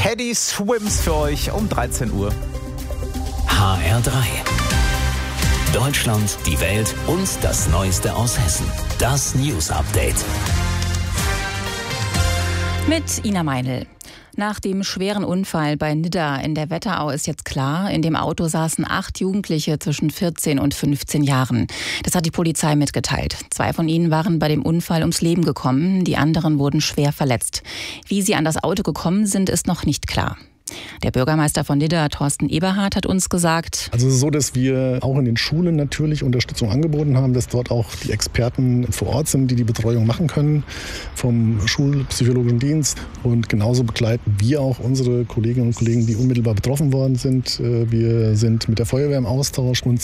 Teddy Swims für euch um 13 Uhr. HR3. Deutschland, die Welt und das Neueste aus Hessen. Das News Update. Mit Ina Meinl. Nach dem schweren Unfall bei Nidda in der Wetterau ist jetzt klar, in dem Auto saßen 8 Jugendliche zwischen 14 und 15 Jahren. Das hat die Polizei mitgeteilt. 2 von ihnen waren bei dem Unfall ums Leben gekommen, die anderen wurden schwer verletzt. Wie sie an das Auto gekommen sind, ist noch nicht klar. Der Bürgermeister von Nidda, Thorsten Eberhardt, hat uns gesagt: Also es ist so, dass wir auch in den Schulen natürlich Unterstützung angeboten haben, dass dort auch die Experten vor Ort sind, die die Betreuung machen können vom Schulpsychologischen Dienst. Und genauso begleiten wir auch unsere Kolleginnen und Kollegen, die unmittelbar betroffen worden sind. Wir sind mit der Feuerwehr im Austausch und